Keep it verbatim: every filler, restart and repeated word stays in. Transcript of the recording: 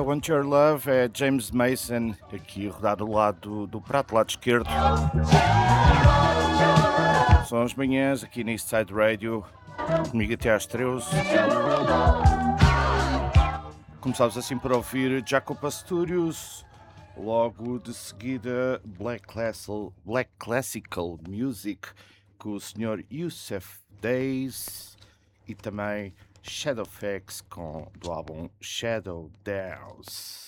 Want Your Love é James Mason, aqui rodado do lado do, do prato lado esquerdo. São as manhãs aqui na Eastside Radio, comigo até às treze. Começámos assim por ouvir Jaco Pastorius, logo de seguida Black Classical, Black Classical Music com o senhor Yusuf Days e também Shadowfax com do álbum Shadow Dance.